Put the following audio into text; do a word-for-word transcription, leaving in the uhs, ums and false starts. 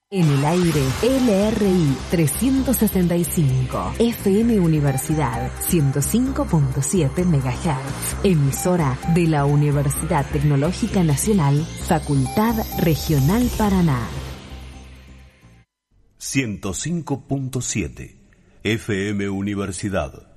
En el aire, L R I trescientos sesenta y cinco, F M Universidad ciento cinco punto siete megahertz, emisora de la Universidad Tecnológica Nacional, Facultad Regional Paraná. ciento cinco punto siete, F M Universidad.